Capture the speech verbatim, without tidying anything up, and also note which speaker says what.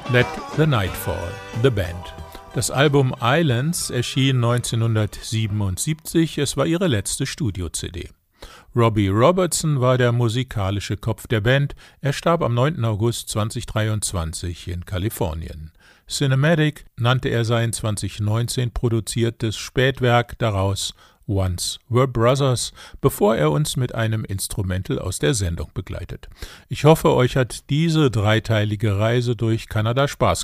Speaker 1: Let the Night Fall, The Band. Das Album Islands erschien neunzehnhundertsiebenundsiebzig, es war ihre letzte Studio-C D. Robbie Robertson war der musikalische Kopf der Band, er starb am neunten August zweitausenddreiundzwanzig in Kalifornien. Cinematic nannte er sein zweitausendneunzehn produziertes Spätwerk, daraus Once Were Brothers, bevor er uns mit einem Instrumental aus der Sendung begleitet. Ich hoffe, euch hat diese dreiteilige Reise durch Kanada Spaß